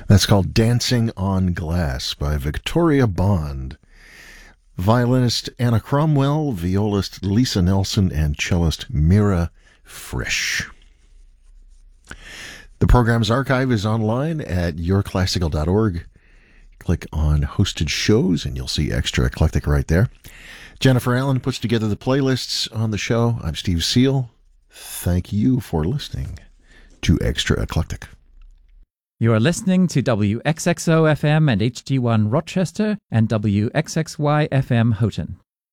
That's called Dancing on Glass by Victoria Bond. Violinist Anna Cromwell, violist Lisa Nelson, and cellist Mira Frisch. The program's archive is online at yourclassical.org. Click on Hosted Shows, and you'll see Extra Eclectic right there. Jennifer Allen puts together the playlists on the show. I'm Steve Seal. Thank you for listening to Extra Eclectic. You are listening to WXXO-FM and HD1 Rochester and WXXY-FM Houghton.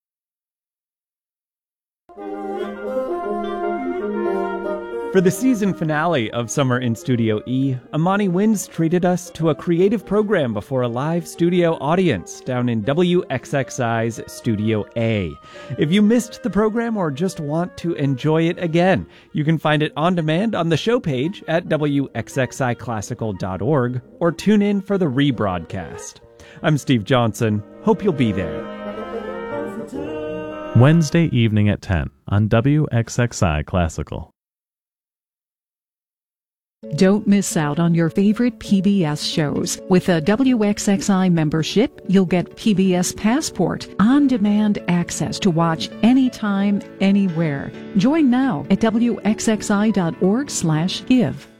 For the season finale of Summer in Studio E, Amani Winds treated us to a creative program before a live studio audience down in WXXI's Studio A. If you missed the program or just want to enjoy it again, you can find it on demand on the show page at WXXIClassical.org or tune in for the rebroadcast. I'm Steve Johnson. Hope you'll be there. Wednesday evening at 10 on WXXI Classical. Don't miss out on your favorite PBS shows. With a WXXI membership, you'll get PBS Passport, on-demand access to watch anytime, anywhere. Join now at WXXI.org/give.